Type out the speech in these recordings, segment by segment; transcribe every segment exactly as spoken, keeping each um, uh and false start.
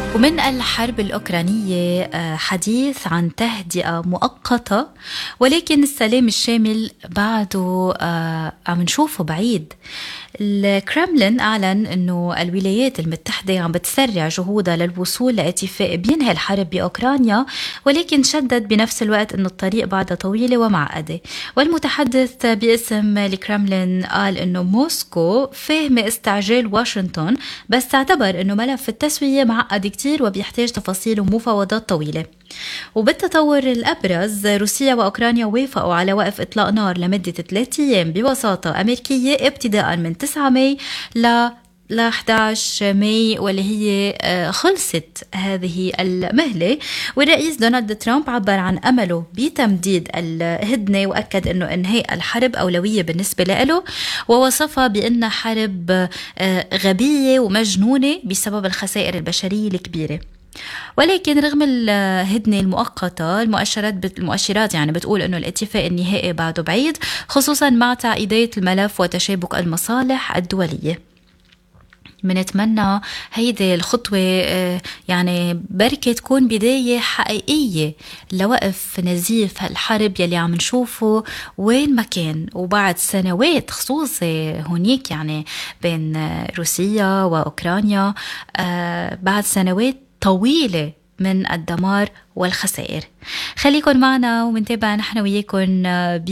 ومن الحرب الأوكرانية حديث عن تهدئة مؤقتة، ولكن السلام الشامل بعده عم نشوفه بعيد. الكرملين أعلن أنه الولايات المتحدة عم بتسرع جهودها للوصول لاتفاق بينهي الحرب بأوكرانيا، ولكن شدد بنفس الوقت أنه الطريق بعدها طويلة ومعقدة. والمتحدث باسم الكرملين قال أنه موسكو فاهمة استعجال واشنطن، بس اعتبر أنه ملف التسوية معقد كتير وبيحتاج تفاصيل ومفاوضات طويلة. وبالتطور الأبرز، روسيا وأوكرانيا وافقوا على وقف إطلاق نار لمدة ثلاثة أيام بوساطة أمريكية ابتداء من تسعة ماي ل ل أحد عشر ماي، واللي هي خلصت هذه المهلة. والرئيس دونالد ترامب عبر عن أمله بتمديد الهدنة، وأكد أنه إنهاء الحرب أولوية بالنسبة له، ووصفها بأنها حرب غبية ومجنونة بسبب الخسائر البشرية الكبيرة. ولكن رغم الهدنة المؤقتة، المؤشرات المؤشرات يعني بتقول إنه الاتفاق النهائي بعده بعيد، خصوصا مع تعقيدات الملف وتشابك المصالح الدولية. منتمنى هيدي الخطوة يعني بركة تكون بداية حقيقية لوقف نزيف هالحرب يلي عم نشوفه وين ما كان، وبعد سنوات خصوصي هونيك يعني بين روسيا وأوكرانيا، بعد سنوات طويلة من الدمار والخسائر. خليكن معنا ومنتابع نحن وياكن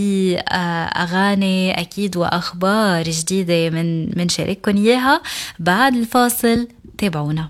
بأغاني أكيد وأخبار جديدة من من شارككن إياها بعد الفاصل. تابعونا.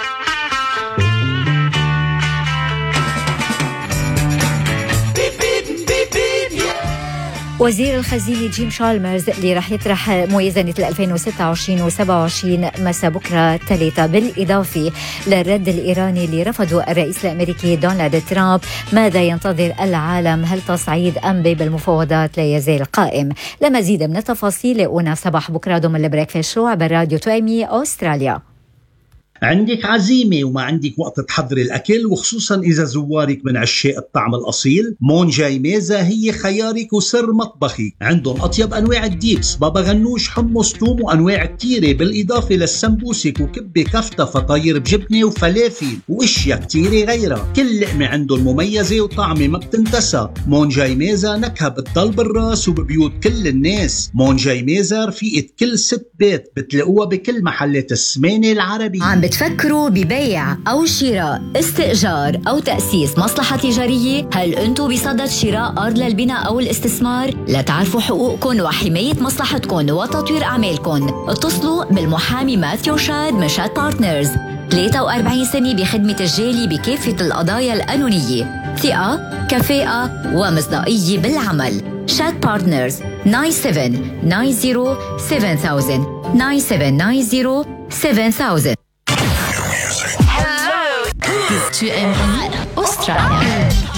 وزير الخزينة جيم شالمرز اللي راح يطرح موازنة ألفين وستة وعشرين وسبعة وعشرين مساء بكرة ثلاثة، بالإضافة للرد الإيراني اللي رفضه الرئيس الأمريكي دونالد ترامب. ماذا ينتظر العالم؟ هل تصعيد أنبي بالمفاوضات لا يزال قائم؟ لمزيد من التفاصيل أنا صباح بكرة ضمن البريكفاست شو عبر راديو توأمي أستراليا. عندك عزيمة وما عندك وقت تحضري الأكل، وخصوصا إذا زوارك من عشاق الطعم الأصيل، مونجاي ميزة هي خيارك وسر مطبخي. عندهم أطيب أنواع الديبس، بابا غنوش، حمص، توم، وأنواع كتيرة، بالإضافة للسمبوسك وكبة كفتة فطاير بجبنة وفلافل وإشياء كتيرة غيرها. كل لقمة عندهم مميزة وطعمة ما بتنتسى. مونجاي ميزة نكهة بتضل بالراس وببيوت كل الناس. مونجاي ميزة رفيقة كل ست بيت، بتلاقوها بكل محلات السمانة العربية. عم بتفكروا ببيع أو شراء، استئجار أو تأسيس مصلحة تجارية؟ هل أنتوا بصدد شراء أرض للبناء أو الاستثمار؟ لتعرفوا حقوقكم وحماية مصلحتكم وتطوير أعمالكم، اتصلوا بالمحامي ماثيو شاد من شاد بارتنرز. ثلاثة وأربعين سنة بخدمة الجالي بكافة القضايا القانونية، ثقة، كفاءة ومصداقية بالعمل. شاد بارتنرز تسعة سبعة تسعة صفر سبعة ألف تسعة سبعة تسعة صفر سبعة ألف. Tu aimes Australia.